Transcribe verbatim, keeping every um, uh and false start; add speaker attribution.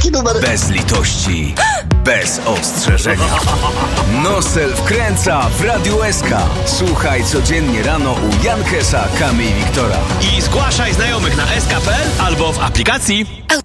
Speaker 1: taki numer.
Speaker 2: Bez litości, bez ostrzeżenia. Nosel wkręca w Radiu S K. Słuchaj codziennie rano u Jankesa, Kamy i Wiktora.
Speaker 3: I zgłaszaj znajomych na s k kropka p l albo w aplikacji.